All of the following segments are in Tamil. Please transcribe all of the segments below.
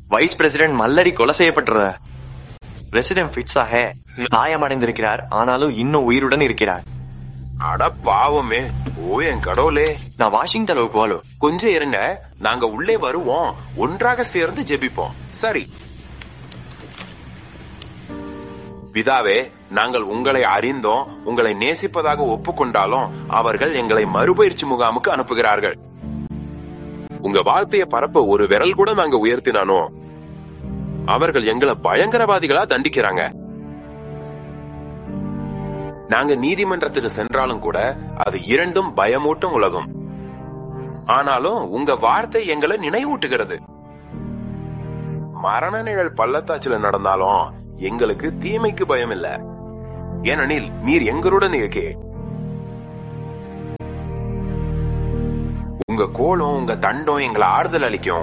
வைஸ் பிரசிடென்ட் மல்லடி கொலை செய்யப்பட்டுற பிரசிடென்ட் ஃபிட்ஸாக காயமடைந்திருக்கிறார். ஆனாலும் இன்னும் உயிருடன் இருக்கிறார். அட பாவமே. ஓ என் கடவுளே. நான் வாஷிங்டன்ல போலோ. கொஞ்சம் இருங்க, நாங்க உள்ளே வருவோம். ஒன்றாக சேர்ந்து ஜெபிப்போம். சரி பிதாவே, நாங்கள் உங்களை அறிந்தோம், உங்களை நேசிப்பதாக ஒப்புக்கொண்டாலும் அவர்கள் எங்களை மறுபயிற்சி முகாமுக்கு அனுப்புகிறார்கள். உங்க வார்த்தையை பரப்ப ஒரு விரல் கூட நாங்க உயர்த்தினானோ அவர்கள் எங்களை பயங்கரவாதிகளா தண்டிக்கிறாங்க. நாங்க நீதிமன்றத்துக்கு சென்றாலும் கூட அது இரண்டும் பயமூட்டும் உலகம். ஆனாலும் உங்க வார்த்தை எங்களை நினைவூட்டுகிறது. மரண நிழல் பள்ளத்தாச்சில நடந்தாலும் எங்களுக்கு தீமைக்கு பயம் இல்ல, ஏனெனில் நீர் எங்களுடன் இருக்கே. உங்க கோலம் உங்க தண்டம் எங்களை ஆறுதல் அளிக்கும்,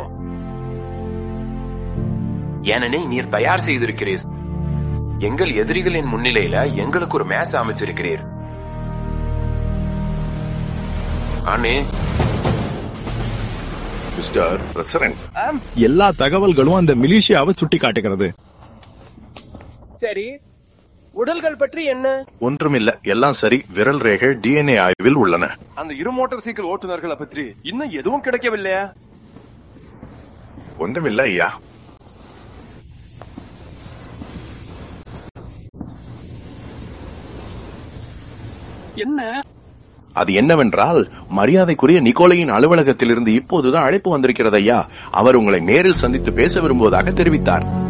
ஏனெனில் நீர் தயார் செய்திருக்கிறீர். எங்கள் எதிரிகளின் முன்னிலையில எங்களுக்கு ஒரு மேசை அமைச்சிருக்கிறீர். அண்ணே, மிஸ்டர் பிரசிடென்ட், எல்லா தகவல்களும் அந்த மிலிஷியாவை சுட்டி காட்டுகிறது. சரி, உடல்கள் பற்றி என்ன? ஒன்றுமில்ல, எல்லாம் சரி. விரல் ரேகை டிஎன்ஏ ஆய்வில் உள்ளன. அந்த இரு மோட்டார் சைக்கிள் ஓட்டுநர்களை பற்றி இன்னும் எதுவும் கிடைக்கவில்லையா? ஒன்றுமில்ல ஐயா. என்ன? அது என்னவென்றால், மரியாதைக்குரிய நிக்கோலையின் அலுவலகத்திலிருந்து இப்போதுதான் அழைப்பு வந்திருக்கிறது ஐயா. அவர் உங்களை நேரில் சந்தித்து பேச விரும்புவதாக தெரிவித்தார்.